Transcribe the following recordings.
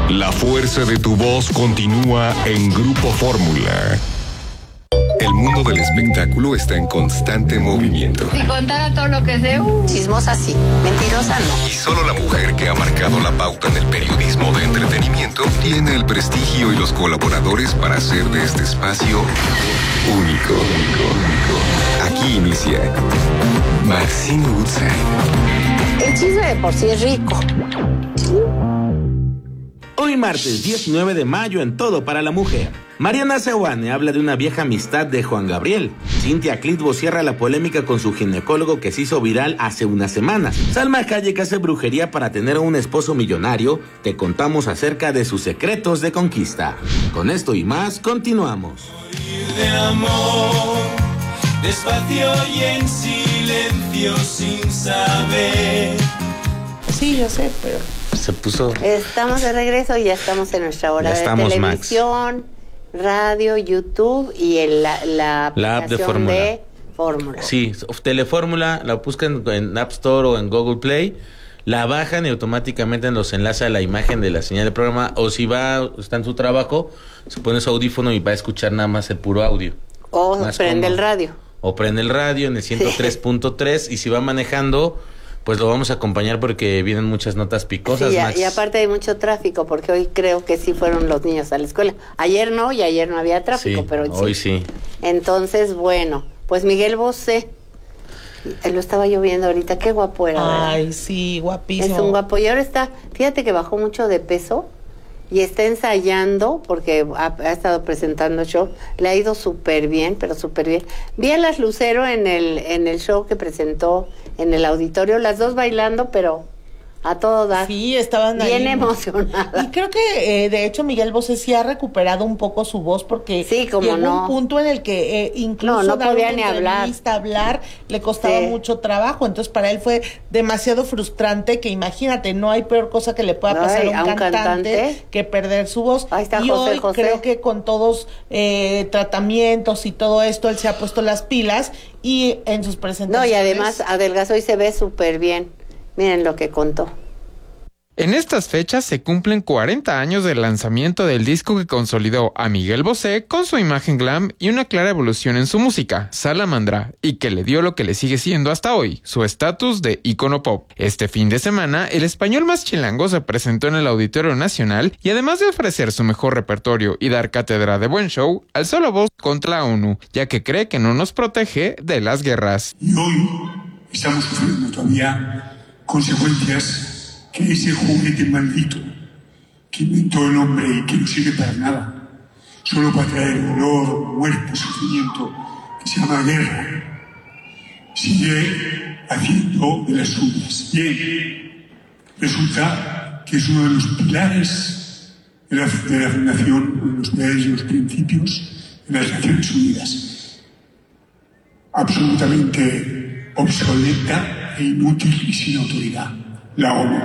La fuerza de tu voz continúa en Grupo Fórmula. El mundo del espectáculo está en constante movimiento. Si contara todo lo que sé, chismosa sí, mentirosa no. Y solo la mujer que ha marcado la pauta en el periodismo de entretenimiento tiene el prestigio y los colaboradores para hacer de este espacio único. Aquí inicia Maxine Woodside. El chisme de por sí es rico. Hoy martes 19 de mayo en Todo para la Mujer. Mariana Seoane habla de una vieja amistad de Juan Gabriel. Cintia Clitbo cierra la polémica con su ginecólogo que se hizo viral hace unas semanas. Salma Hayek hace brujería para tener a un esposo millonario. Te contamos acerca de sus secretos de conquista. Con esto y más, continuamos. De amor, despacio y en silencio sin saber. Sí, yo sé, pero se puso... Estamos de regreso y ya estamos en nuestra hora de televisión, radio, YouTube y la app de Fórmula. Sí, Telefórmula, la buscan en App Store o en Google Play, la bajan y automáticamente nos enlaza la imagen de la señal del programa, o si está en su trabajo, se pone su audífono y va a escuchar nada más el puro audio. O prende el radio. O prende el radio en el 103.3 y si va manejando... pues lo vamos a acompañar porque vienen muchas notas picosas, sí, Max. Y aparte hay mucho tráfico, porque hoy creo que sí fueron los niños a la escuela. Ayer no, y ayer no había tráfico, sí, pero hoy sí. Entonces, bueno, pues Miguel Bosé, lo estaba yo viendo ahorita, qué guapo era, ¿verdad? Ay, sí, guapísimo. Es un guapo, y ahora fíjate que bajó mucho de peso, y está ensayando, porque ha estado presentando show, le ha ido súper bien, pero súper bien. Vi a las Lucero en el show que presentó en el auditorio, las dos bailando, pero a todo dar. Sí, estaban bien ahí emocionadas. Y creo que, de hecho, Miguel Bosé sí ha recuperado un poco su voz, porque sí, como llegó no. un punto en el que incluso no podía ni hablar le costaba mucho trabajo. Entonces, para él fue demasiado frustrante, que imagínate, no hay peor cosa que le pueda pasar a un cantante que perder su voz. Ahí está y José, hoy creo que con todos tratamientos y todo esto, él se ha puesto las pilas y en sus presentaciones... No, y además adelgazó y se ve súper bien. Miren lo que contó. En estas fechas se cumplen 40 años del lanzamiento del disco que consolidó a Miguel Bosé con su imagen glam y una clara evolución en su música, Salamandra, y que le dio lo que le sigue siendo hasta hoy, su estatus de ícono pop. Este fin de semana, el español más chilango se presentó en el Auditorio Nacional y además de ofrecer su mejor repertorio y dar cátedra de buen show, alzó la voz contra la ONU, ya que cree que no nos protege de las guerras. Y hoy estamos sufriendo todavía consecuencias que ese juguete maldito que inventó el hombre y que no sirve para nada, solo para traer dolor, muerte, sufrimiento, que se llama guerra, sigue haciendo de las suyas. Bien, resulta que es uno de los pilares de la Fundación, uno de los pilares de los principios de las Naciones Unidas. Absolutamente obsoleta e inútil y sin autoridad. La ONU.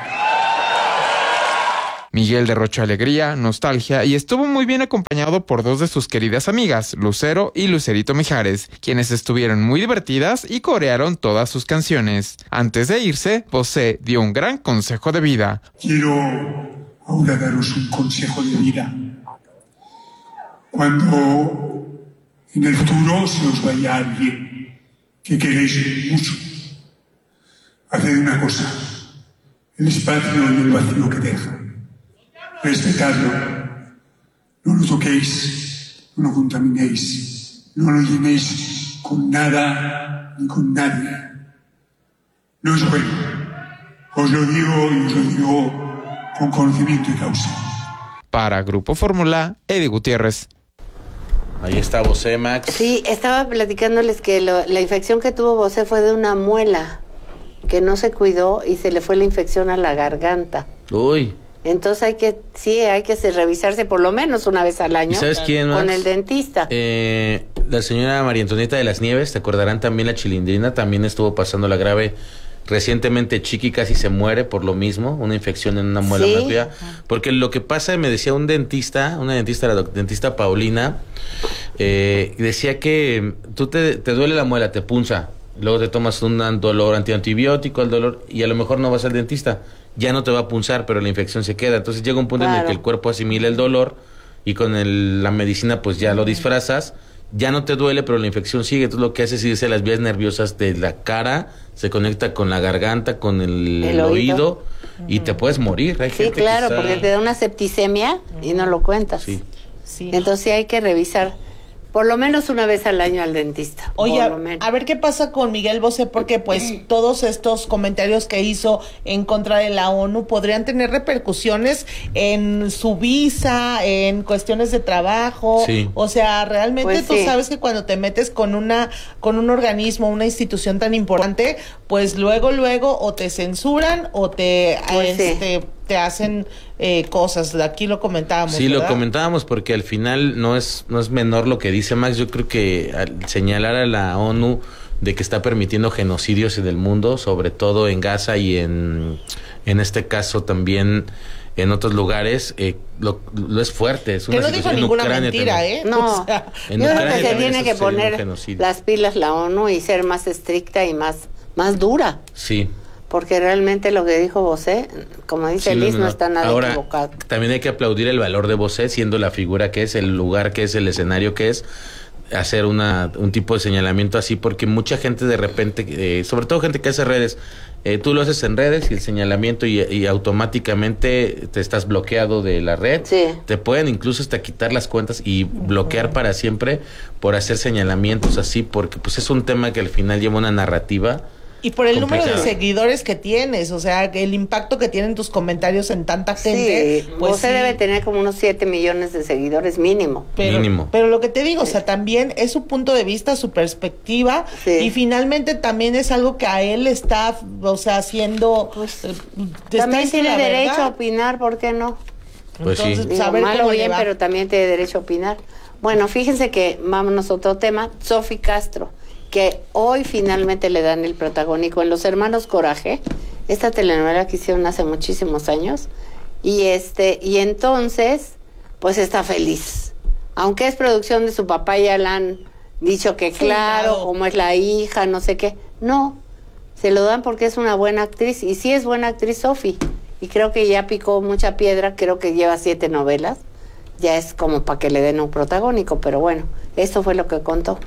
Miguel derrochó alegría, nostalgia y estuvo muy bien acompañado por dos de sus queridas amigas, Lucero y Lucerito Mijares, quienes estuvieron muy divertidas y corearon todas sus canciones. Antes de irse, Bosé dio un gran consejo de vida. Quiero ahora daros un consejo de vida. Cuando en el futuro se os vaya alguien que queréis mucho, haced una cosa: el espacio y el vacío que deja, respetadlo, no lo toquéis, no lo contaminéis, no lo llenéis con nada ni con nadie. No es bueno, os lo digo y os lo digo con conocimiento de causa. Para Grupo Fórmula, Eddie Gutiérrez. Ahí está Bosé, Max. Sí, estaba platicándoles que la infección que tuvo Bosé fue de una muela, que no se cuidó y se le fue la infección a la garganta. Uy. Entonces hay que revisarse por lo menos una vez al año. ¿Sabes quién, Max? Con el dentista. La señora María Antonieta de las Nieves, te acordarán, también la Chilindrina, también estuvo pasando la grave. Recientemente Chiqui casi se muere por lo mismo, una infección en una muela. ¿Sí? Porque lo que pasa, me decía una dentista, la dentista Paulina, decía que tú te duele la muela, te punza, luego te tomas un dolor antibiótico, el dolor, y a lo mejor no vas al dentista, ya no te va a punzar, pero la infección se queda. Entonces llega un punto en el que el cuerpo asimila el dolor y con la medicina pues ya lo disfrazas, ya no te duele, pero la infección sigue. Entonces lo que hace es irse a las vías nerviosas de la cara, se conecta con la garganta, con el oído y te puedes morir. Hay gente claro, porque te da una septicemia y no lo cuentas. Sí. Entonces sí hay que revisar por lo menos una vez al año al dentista. Oye, a ver qué pasa con Miguel Bosé, porque pues todos estos comentarios que hizo en contra de la ONU podrían tener repercusiones en su visa, en cuestiones de trabajo. Sí. O sea, realmente tú sabes que cuando te metes con un organismo, una institución tan importante, pues luego o te censuran o te hacen cosas. Aquí lo comentábamos. Sí, ¿verdad? lo comentábamos porque al final no es menor lo que dice Max. Yo creo que al señalar a la ONU de que está permitiendo genocidios en el mundo, sobre todo en Gaza y en este caso también en otros lugares, lo es fuerte. Es una que no dijo ninguna Ucrania mentira, también. No, yo creo que se tiene que poner las pilas la ONU y ser más estricta y más dura. Sí. Porque realmente lo que dijo Bosé, como dice Liz, no está nada equivocado. También hay que aplaudir el valor de Bosé, siendo la figura que es, el lugar que es, el escenario que es, hacer un tipo de señalamiento así, porque mucha gente de repente, sobre todo gente que hace redes, tú lo haces en redes y el señalamiento y automáticamente te estás bloqueado de la red. Sí. Te pueden incluso hasta quitar las cuentas y bloquear para siempre por hacer señalamientos así, porque pues es un tema que al final lleva una narrativa. Y por el número de seguidores que tienes, o sea, el impacto que tienen tus comentarios en tanta gente. Sí, pues Bosé debe tener como unos 7 millones de seguidores mínimo. Pero lo que te digo, o sea, también es su punto de vista, su perspectiva, y finalmente también es algo que a él está, o sea, haciendo... Pues, también tiene derecho a opinar, ¿por qué no? Pues entonces, sí. Mal o bien, pero también tiene derecho a opinar. Bueno, fíjense que, vámonos a otro tema, Sofi Castro, que hoy finalmente le dan el protagónico en Los Hermanos Coraje, esta telenovela que hicieron hace muchísimos años, y entonces pues está feliz, aunque es producción de su papá, ya le han dicho que claro, como es la hija, no sé qué, no, se lo dan porque es una buena actriz, y sí es buena actriz Sofi, y creo que ya picó mucha piedra, creo que lleva 7 novelas, ya es como para que le den un protagónico, pero bueno, esto fue lo que contó.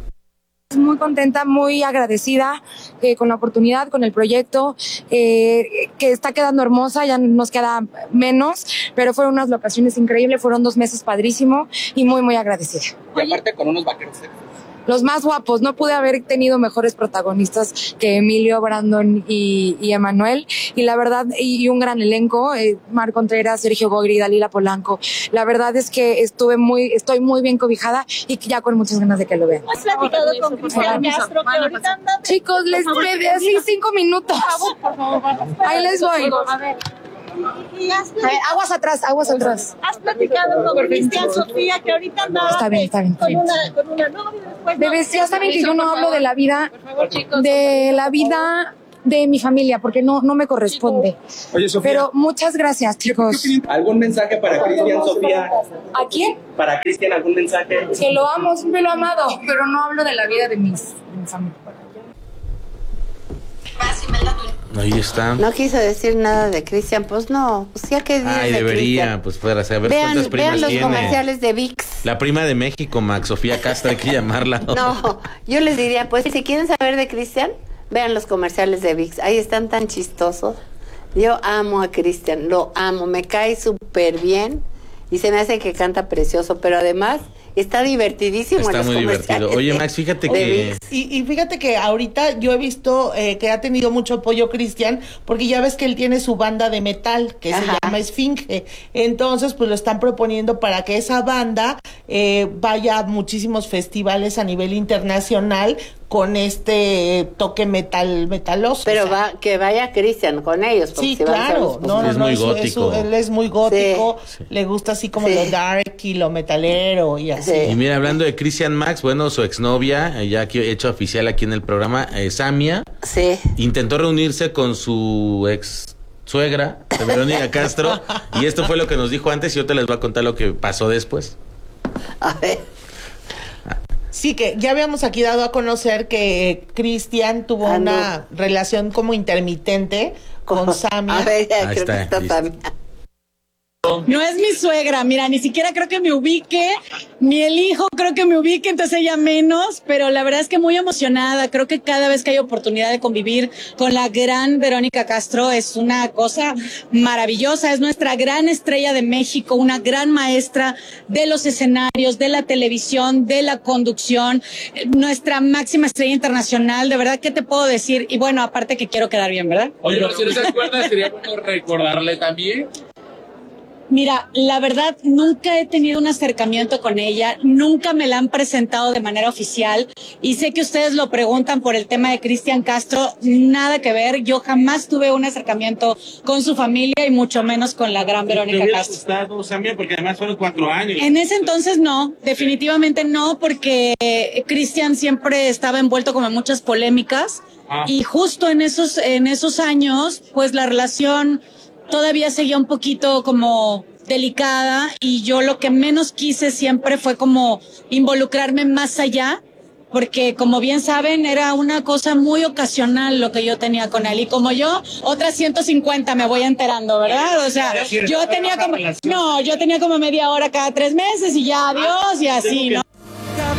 Muy contenta, muy agradecida con la oportunidad, con el proyecto, que está quedando hermosa, ya nos queda menos, pero fueron unas locaciones increíbles, fueron 2 meses padrísimo y muy, muy agradecida. Y aparte con unos vaqueros los más guapos, no pude haber tenido mejores protagonistas que Emilio, Brandon y Emanuel, y la verdad, y un gran elenco, Mar Contreras, Sergio Gogri, Dalila Polanco. La verdad es que estoy muy bien cobijada y ya con muchas ganas de que lo vean. ¿Has platicado con Cristian Castro que ahorita anda? Chicos, les pedí así 5 minutos. Ahí les voy. A ver, aguas atrás. ¿Has platicado con Cristian, Sofía, que ahorita anda? Está bien. Con una novia después? Bebés, ya saben que yo no hablo de la vida, de mi familia, porque no me corresponde. Oye, Sofía. Pero muchas gracias, chicos. ¿Algún mensaje para Cristian, Sofía? ¿A quién? Para Cristian, ¿algún mensaje? Que lo amo, siempre lo he amado, pero no hablo de la vida de mi familia. Ahí está. No quiso decir nada de Cristian, pues no, pues ya que Ay, debería, pues para saber cuántas primas vean los tiene. Comerciales de VIX. La prima de México, Max, Sofía Castro, hay que llamarla. No, yo les diría, pues si quieren saber de Cristian, vean los comerciales de VIX, ahí están tan chistosos. Yo amo a Cristian, lo amo, me cae súper bien y se me hace que canta precioso, pero además está divertidísimo. Está muy divertido. Oye, Max, fíjate que... Y fíjate que ahorita yo he visto que ha tenido mucho apoyo Cristian, porque ya ves que él tiene su banda de metal, que se llama Esfinge. Entonces, pues lo están proponiendo para que esa banda vaya a muchísimos festivales a nivel internacional con este toque metaloso. Pero que vaya Cristian con ellos. Sí, claro. Es muy gótico. Él es muy gótico. Sí. Le gusta así como lo dark y lo metalero y así. Sí. Y mira, hablando de Cristian Max, bueno, su exnovia, ya que he hecho oficial aquí en el programa, Samia, intentó reunirse con su ex suegra, Verónica Castro, y esto fue lo que nos dijo antes y yo te les voy a contar lo que pasó después. A ver. Sí, que ya habíamos aquí dado a conocer que Cristian tuvo una relación como intermitente con Samia. A ver, Ahí creo está, que está listo. Samia. No es mi suegra, mira, ni siquiera creo que me ubique, ni el hijo creo que me ubique, entonces ella menos, pero la verdad es que muy emocionada. Creo que cada vez que hay oportunidad de convivir con la gran Verónica Castro es una cosa maravillosa. Es nuestra gran estrella de México, una gran maestra de los escenarios, de la televisión, de la conducción, nuestra máxima estrella internacional. De verdad, ¿qué te puedo decir? Y bueno, aparte que quiero quedar bien, ¿verdad? Oye, pero si no se acuerda, sería bueno recordarle también. Mira, la verdad, nunca he tenido un acercamiento con ella, nunca me la han presentado de manera oficial y sé que ustedes lo preguntan por el tema de Cristian Castro, nada que ver, yo jamás tuve un acercamiento con su familia y mucho menos con la gran Verónica ¿Te hubiera Castro. gustado, Samia? Porque además fueron 4 años. En ese entonces no, definitivamente no, porque Cristian siempre estaba envuelto como en muchas polémicas y justo en esos años, pues la relación todavía seguía un poquito como delicada y yo lo que menos quise siempre fue como involucrarme más allá, porque como bien saben era una cosa muy ocasional lo que yo tenía con él y como yo, otras 150 me voy enterando, ¿verdad? O sea, yo tenía como media hora cada 3 meses y ya adiós y así, ¿no?